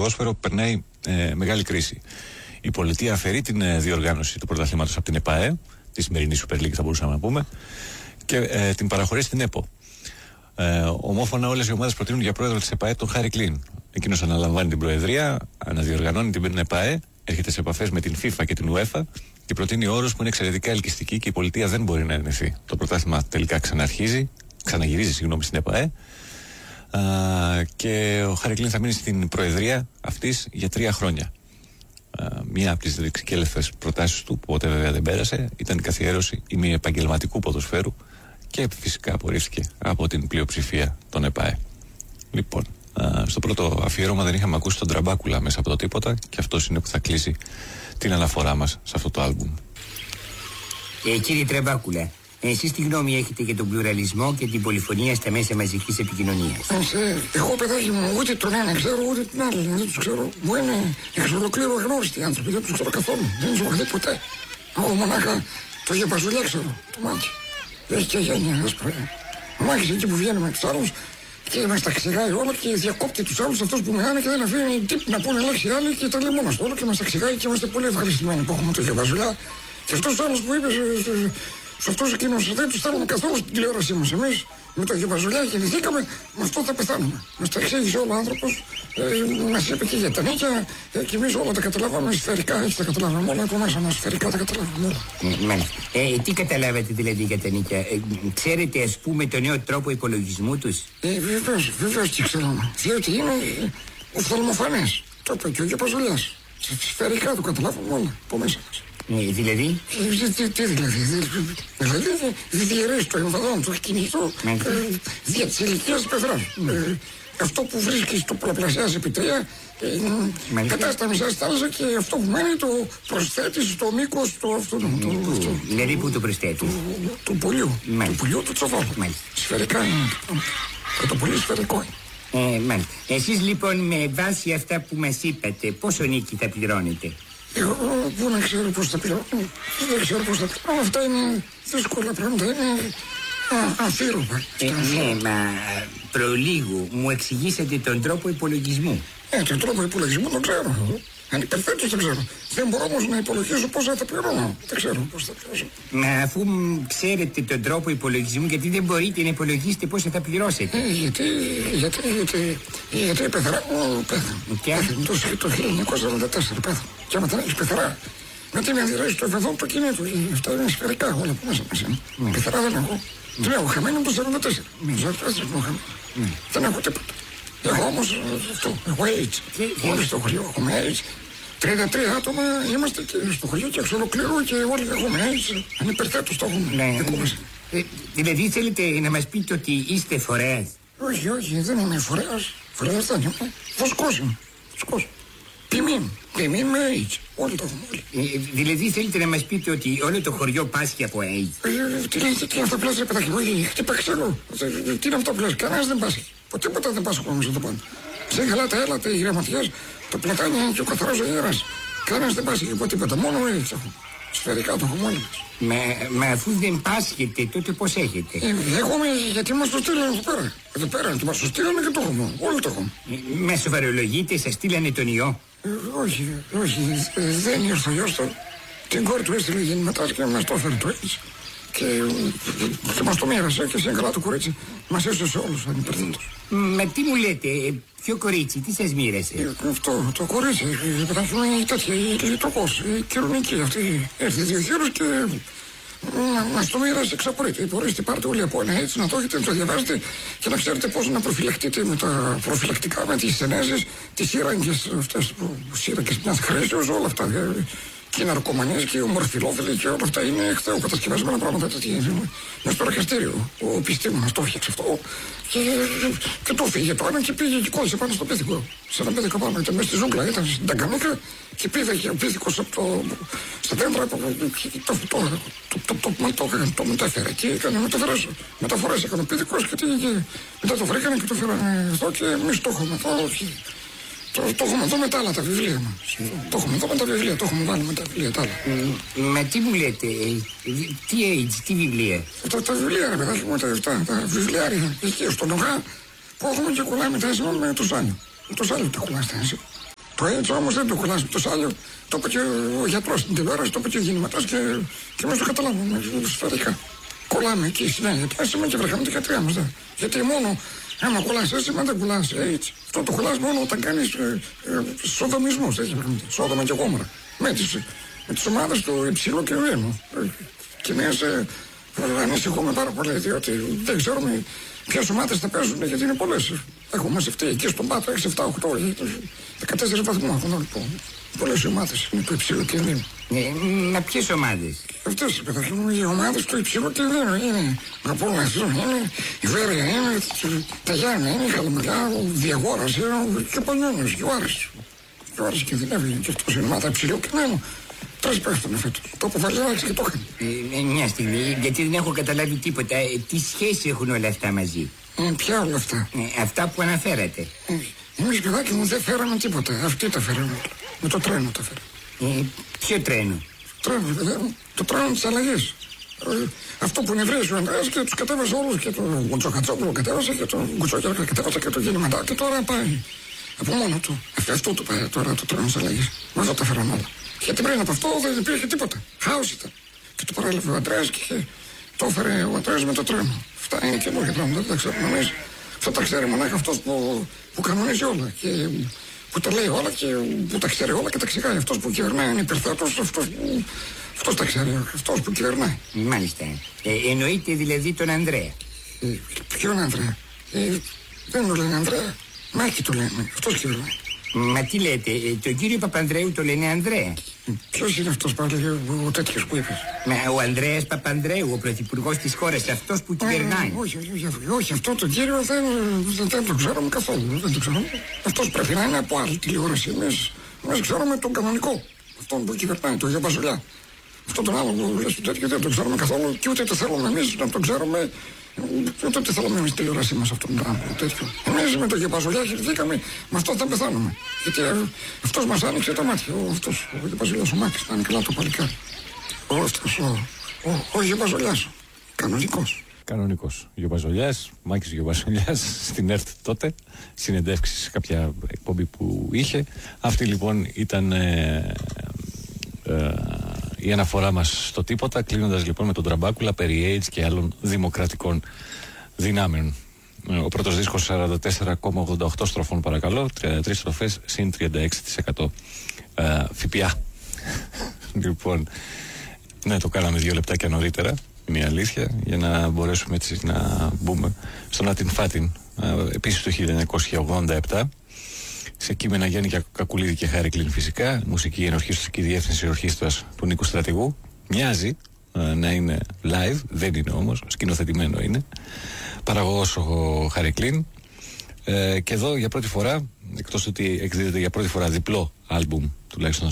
ποδόσφαιρο περνάει μεγάλη κρίση. Η πολιτεία αφαιρεί την διοργάνωση του πρωταθλήματος από την ΕΠΑΕ, τη σημερινή Super League θα μπορούσαμε να πούμε, και την παραχωρεί στην ΕΠΟ. Ομόφωνα όλες οι ομάδες προτείνουν για πρόεδρο της ΕΠΑΕ τον Χάρη Κλίν. Εκείνος αναλαμβάνει την προεδρία, αναδιοργανώνει την ΕΠΑΕ, έρχεται σε επαφές με την FIFA και την UEFA και προτείνει όρους που είναι εξαιρετικά ελκυστικοί και η πολιτεία δεν μπορεί να αρνηθεί. Το πρωτάθλημα τελικά ξαναγυρίζει στην ΕΠΑΕ. Και ο Χάρη Κλίν θα μείνει στην προεδρία αυτής για 3 χρόνια. Μία από τις ρηξικέλευτες προτάσεις του, που ποτέ βέβαια δεν πέρασε, ήταν η καθιέρωση ημιεπαγγελματικού ποδοσφαίρου και φυσικά απορρίφθηκε από την πλειοψηφία των ΕΠΑΕ. Λοιπόν, στο πρώτο αφιέρωμα δεν είχαμε ακούσει τον Τραμπάκουλα μέσα από το τίποτα και αυτός είναι που θα κλείσει την αναφορά μας σε αυτό το άλμπουμ. Κύριε Τραμπάκουλα, εσείς τι γνώμη έχετε για τον πλουραλισμό και την πολυφωνία στα μέσα μαζικής επικοινωνίας? Εγώ, παιδάκι μου, ούτε τον ένα ξέρω ούτε την άλλη. Δεν τους ξέρω. Μου είναι εξ ολοκλήρου αγνώριστοι άνθρωποι. Δεν τους ξέρω καθόλου. Δεν τους έχω δει ποτέ. Εγώ μονάχα το Γεπαζουλιά ξέρω. Το Μάκη. Έχει και γένεια. Ο Μάκης εκεί που βγαίνει με τους άλλους και μας τα ξεγάει όλα και διακόπτει τους άλλους αυτούς που μιλάνε και δεν αφήνει τίποτα να πούνε λέξη άλλη και τα λέει μόνος όλο και μας τα ξεγάει και είμαστε πολύ ευχαριστημένοι που έχουμε το Γεπαζουλιά. Και αυτός ο άλλος που είπε. Σε αυτός εκείνος δεν τους στέλνουμε καθόλου στην τηλεόρασή μας. Εμείς με το Γεπαζουλιά γεννηθήκαμε, με αυτό θα πεθάνουμε. Μας τα εξήγησε όλο ο άνθρωπος, μας είπε και για τα νίκια και εμείς όλα τα καταλάβαμε σφαιρικά, έτσι τα καταλάβαμε όλα από μέσα μας, σφαιρικά τα καταλάβαμε όλα. Τι καταλάβατε δηλαδή για τα νίκια? Ξέρετε ας πούμε το νέο τρόπο υπολογισμού τους? Βεβαίως και ξέρουμε, διότι είναι οφθαλμοφανές. Το είπε και ο Γεπαζουλιάς. Σφαιρικά το καταλάβαμε όλα από μέσα μας. Δηλαδή? Τι δηλαδή? Δηλαδή διαιρέσει το εμβαδόν του κινητού δια της ηλικίας του πεθράς. Αυτό που βρίσκεις το πολλαπλασιάζει επί 3, κατάστα μισά στη θάλασσα και αυτό που μένει το προσθέτεις στο μήκος του αυτού. Δηλαδή πού το προσθέτεις? Του πουλιού. Του πουλιού του τσοφόλου. Σφαιρικά είναι. Και το πουλί σφαιρικό είναι. Εσείς λοιπόν με βάση αυτά που μας είπατε πόσο νίκη θα πληρώνετε? Εγώ πού να ξέρω πώς θα πληρώνω. Δεν ξέρω πώς θα πληρώνω. Αυτά είναι δύσκολα πράγματα. Είναι αφήρωμα. Ναι, μα προλίγου μου εξηγήσατε τον τρόπο υπολογισμού. Τον τρόπο υπολογισμού τον ξέρω. Ανυπερθέτως δεν ξέρω. Δεν μπορώ όμως να υπολογίσω πώς θα πληρώνω. Δεν ξέρω πώς θα πληρώσω. Μα αφού ξέρετε τον τρόπο υπολογισμού, γιατί δεν μπορείτε να υπολογίσετε πώς θα πληρώσετε? Γιατί η πεθαρά μου πέθανε. Το 1944 πέθανε. Και άμα δεν έχεις πεθαρά, με την αντιδράση του ευεδόν του κινήτου. Αυτά είναι σφαιρικά όλα που μέσα μας είναι. Πεθαρά δεν έχω. Την έχω χαμένη από το 44. Δεν έχω τίποτα. Εγώ όμως αυτό, έχω AIDS. Όλοι στο χωριό έχουμε AIDS. 33 άτομα είμαστε και στο χωριό και εξ ολοκλήρου και όλοι έχουμε AIDS. Ανυπερθέτως το έχουμε. Δηλαδή θέλετε να μας πείτε ότι είστε φορέας? Όχι, δεν είμαι φορέας. Φορέας δεν είμαι. Βοσκός είμαι. Ποιμήν με AIDS. Όλοι το έχουμε. Δηλαδή θέλετε να μας πείτε ότι όλο το χωριό πάσχει από AIDS? Τι είναι αυτό που λες ρε παιδάκι μου? Χτύπα ξέρω. Τι είναι αυτό που λες? Κανένας δεν πάσχει. Τίποτα δεν πάσχει όμως εδώ πάνω. Ξέχαλα έλατε οι γραμματιές, το πλατάνι και ο καθαρός ο ιεράς. Κανένας δεν πάσχει από τίποτα. Μόνο AIDS έχω. Σφαιρικά το έχουμε όλοι μας. Μα αφού δεν πάσχετε, τότε πώς έχετε? Έχουμε γιατί μας το στείλανε εδώ πέρα. Εδώ πέρα και μας το στείλανε και το έχουμε. Όλοι το έχουμε. Με σοβαρολογείτε, σας στείλανε τον ιό? Όχι, δεν ήρθε ο ιός. Την κόρη του έστειλε γεννηματάς και μας το έφερε το AIDS. Και μας το μοίρασε και σε καλά το κορίτσι. Μας έστειλε σε όλους ανυπερθέτως. Μα τι μου λέτε, ποιο κορίτσι, τι σας μοίρασε? Αυτό, το κορίτσι, η τέτοια, η λιτροπός, η κοινωνική αυτή. Έρθει 2 χείρους και μας το μοίρασε εξαπορείτε. Μπορείτε πάρτε όλοι από ένα έτσι να το έχετε, να το διαβάζετε και να ξέρετε πώς να προφυλακτείτε με τα προφυλακτικά, με τις ενέσεις, τις σύραγγες αυτές που σύραγγες μιας χρήσεως, όλα αυτά. Και οι ναρκωμανίες και οι ομορφιλόφιλοι και όλα αυτά είναι χθεοκατασκευασμένα πράγματα. Μες στο εργαστήριο ο επιστήμονας το έφτιαξε αυτό και το φύγε το ένα και πήγε και κόλλησε πάνω στο πίθηκο. Σε ένα πίθηκο πάνω, ήταν μέσα στη ζούγκλα, ήταν στην Ταγκανίκα και πήγε ο πίθηκος στα δέντρα το μετέφερε και έκανε μεταφορές έκανε ο πίθηκος και μετά το βρήκανε και το φέρανε εδώ και εμείς το έχουμε εδώ. Το έχουμε εδώ με τα άλλα τα βιβλία μας. Το έχουμε εδώ με τα βιβλία, το έχουμε βάλει με τα βιβλία τα άλλα. Μα τι μου λέτε, τι AIDS, τι βιβλία? Τα βιβλία ρε παιδάκι μου, τα βιβλιάρια εκεί στον ΟΓΑ που έχουμε και κολλάμε τα έσημα με το Ζάνιο. Με το Ζάνιο τα κολλάμε στα έσημα. Το AIDS όμως δεν το κολλάς με το σάλιο. Το είπε και ο γιατρός στην τηλεόραση, το είπε και ο γεννηματάς και εμείς το καταλάβουμε σφαιρικά. Κολλάμε εκεί στην άλλη. Άσχημα και βρέχαμε την κατριά μας. Γιατί μόνο άμα κολλάς άσχημα δεν κολλάς AIDS. Αυτό το κολλάς μόνο όταν κάνεις σοδομισμούς. Σόδομα και γόμορα. Με τις ομάδες του υψηλού κινδύνου. Και εμείς ανησυχούμε πάρα πολύ, διότι δεν ξέρουμε ποιες ομάδες θα παίζουν, γιατί είναι πολλές. Έχουμε μαζευτεί εκεί στον Πάτο 6, 7, 8, 14 βαθμούς έχουν όλοι. Πολλές ομάδες είναι του υψηλού κινδύνου. Μα ποιες ομάδες? Αυτές οι ομάδες του υψηλού κινδύνου είναι Απόλλωνας, είναι η Βέρεια, είναι τα Γιάννη, είναι η Χαλαμαριά, ο Διαγόρας, και ο Πανιόνιος, και ο Άρης. Και ο Άρης κινδυνεύει και αυτός είναι ομάδα υψηλού κινδύνου. Τρεις πέφτουνε φέτος. Το αποβαλιάξει και το είχαν. Μια στιγμή, γιατί δεν έχω καταλάβει τίποτα. Τι σχέση έχουν όλα αυτά μαζί? Ποια όλα αυτά? Αυτά που αναφέρατε. Εμείς, παιδάκι μου, δεν φέραμε τίποτα. Αυτοί τα φέραμε. Με το τρένο τα φέραμε. Ποιο τρένο? Το τρένο της αλλαγής. Αυτό που νευρίζει ο Ανδρέας και τους κατέβασε όλους, και τον Κουτσοχατσόπουλο κατέβασε και τον Κουτσοκέρκα κατέβασε και τον γεννηματά, και τώρα πάει από μόνο του. Αυτό του πάει τώρα το τρένο της αλλαγής. Μα τα φέραμε όλα. Γιατί πριν από αυτό δεν υπήρχε τίποτα. Χάος ήταν. Και το παρέλαβε ο Αντρέας και το έφερε ο Αντρέας με το τρένο. Αυτά είναι καινούργια πράγματα, δεν τα ξέρουμε εμείς. Αυτό τα ξέρει μονάχα αυτός που κανονίζει όλα. Και που τα λέει όλα και που τα ξέρει όλα και τα ξεχάει. Αυτός που κυβερνάει είναι υπερθέτος, αυτός τα ξέρει, αυτός που κυβερνάει. Μάλιστα. Εννοείται δηλαδή τον Ανδρέα. Ποιον Ανδρέα? Δεν το λένε Ανδρέα. Μάκη το λένε. Αυτός κυβερνάει. Μα τι λέτε, τον κύριο Παπανδρέου το λένε Ανδρέα. Ποιος είναι αυτός πάλι, ο τέτοιος που είπες? Ο Ανδρέας Παπανδρέου, ο πρωθυπουργός της χώρας, αυτός που κυβερνάει. Όχι, αυτό το κύριο δεν το ξέρουμε καθόλου. Δεν το ξέρουμε. Αυτός πρέπει να είναι από άλλη τηλεόραση. Εμείς ξέρουμε τον κανονικό. Αυτόν που κυβερνάει, τον Γιαμπαζολιά. Αυτό τον άλλο που λες του τέτοιο δεν το ξέρουμε καθόλου και ούτε το θέλουμε εμείς να το ξέρουμε. Ούτε τι θέλουμε εμείς τηλεόρασή μας αυτόν τον πράγμα. Εμείς με το Γιαμπαζολιά χειρηθήκαμε, με αυτό θα πεθάνουμε. Γιατί αυτός μας άνοιξε τα μάτια. Αυτός, ο Γιαμπαζολιάς, ο Μάκης, θα είναι καλά το παλικάρι. Αυτός, ο Γιαμπαζολιάς, Κανονικός. Γιαμπαζολιάς, Μάκης Γιαμπαζολιάς στην ΕΡΤ τότε, συνεντεύξεις σε κάποια εκπομπή που είχε. Αυτή λοιπόν ήταν η αναφορά μας στο τίποτα, κλείνοντας λοιπόν με τον Τραμπάκουλα περί AIDS και άλλων δημοκρατικών δυνάμεων. Ο πρώτος δίσκος 44,88 στροφών παρακαλώ, 33 στροφές συν 36% ΦΠΑ. Λοιπόν, ναι, το κάναμε 2 λεπτάκια νωρίτερα, είναι η αλήθεια, για να μπορέσουμε έτσι να μπούμε στον Άτιν Φάτιν, επίσης το 1987. Σε κείμενα Γιάννη Κακουλίδη και Χάρη Κλίν φυσικά, μουσική ενορχίστρωση και διεύθυνση ορχήστρας του Νίκου Στρατηγού. Μοιάζει να είναι live, δεν είναι όμως, σκηνοθετημένο είναι. Παραγωγός ο Χάρη Κλίν. Και εδώ για πρώτη φορά, εκτός ότι εκδίδεται για πρώτη φορά διπλό άλμπουμ, τουλάχιστον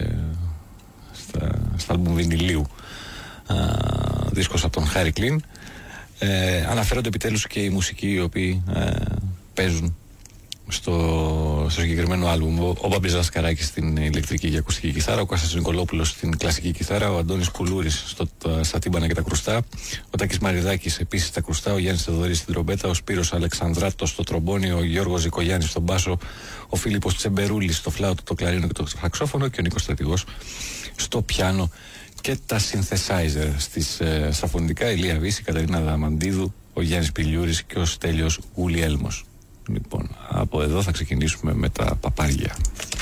στα άλμπουμ βινιλίου, δίσκος από τον Χάρη Κλίν, αναφέρονται επιτέλους και οι μουσικοί οι οποίοι παίζουν στο συγκεκριμένο άλμπουμ. Ο Μπάμπης Δασκαράκης στην ηλεκτρική και ακουστική κιθάρα, ο Κώστας Νικολόπουλος στην κλασική κιθάρα, ο Αντώνης Κουλούρης στα τύμπανα και τα κρουστά, ο Τάκης Μαριδάκης επίσης στα κρουστά, ο Γιάννης Θεοδωρής στην τρομπέτα, ο Σπύρος Αλεξανδράτος στο τρομπόνι, ο Γιώργος Ζικογιάννης στον μπάσο, ο Φίλιππος Τσεμπερούλης στο φλάουτο, το κλαρίνο και το σαξόφωνο και ο Νίκος Στρατηγός στο πιάνο και τα synthesizer στα φωνητικά, η Λία Βύση, η Καταρίνα Δαμαντίδου, ο Γιάννης Πηλιούρης και ο Στέλιος Γουλιέλμος. Λοιπόν, από εδώ θα ξεκινήσουμε με τα παπάρια.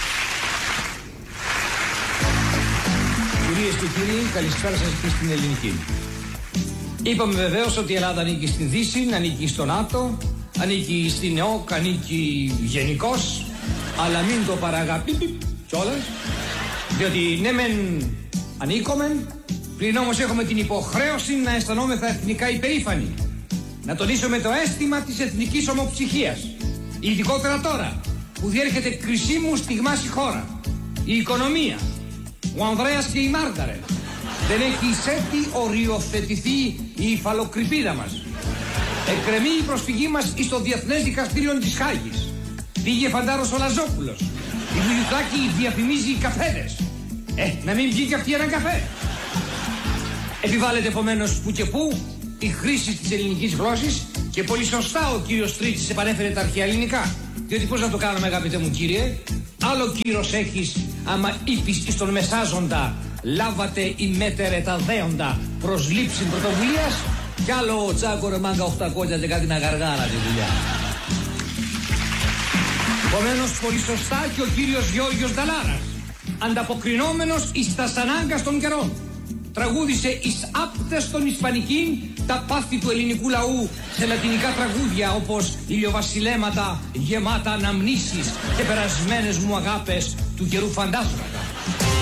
Κυρίες και κύριοι, καλησπέρα σας και στην ελληνική. Είπαμε βεβαίως ότι η Ελλάδα ανήκει στην Δύση, ανήκει στο ΝΑΤΟ, ανήκει στην ΕΟΚ, ανήκει γενικώς, αλλά μην το παραγαπεί κιόλας, διότι ναι μεν ανήκομεν, πλην όμως έχουμε την υποχρέωση να αισθανόμεθα εθνικά υπερήφανοι. Να τονίσουμε το αίσθημα της εθνικής ομοψυχίας. Ειδικότερα τώρα που διέρχεται κρισίμου στιγμάς η χώρα. Η οικονομία, ο Ανδρέας και η Μάργαρετ. Δεν έχει εισέλθει οριοθετηθεί η υφαλοκρηπίδα μας. Εκκρεμεί η προσφυγή μας εις το Διεθνές Δικαστήριο της Χάγης. Πήγε φαντάρος ο Λαζόπουλος. Η Βουλιουδάκη διαφημίζει καφέδες. Να μην βγει και αυτή έναν καφέ. Επιβάλλεται επομένως που και που η χρήση της ελληνικής γλώσσης και πολύ σωστά ο κύριος Τρίτσης επανέφερε τα αρχαία ελληνικά. Διότι πώς να το κάναμε, αγαπητέ μου κύριε, Άλλο κύρος έχεις, άμα είπεις εις τον μεσάζοντα, λάβατε ημέτερε τα δέοντα προς λήψη πρωτοβουλίας, κι άλλο τσάκο ρε μάγκα 800 και κάτι να γαργάρα τη δουλειά. Επομένως πολύ σωστά και ο κύριος Γιώργος Νταλάρας, ανταποκρινόμενος εις τας ανάγκας των καιρών, τραγούδισε εις άπτες των Ισπανικήν τα πάθη του ελληνικού λαού σε λατινικά τραγούδια όπως ηλιοβασιλέματα γεμάτα αναμνήσεις και περασμένες μου αγάπες του καιρού φαντάσματα.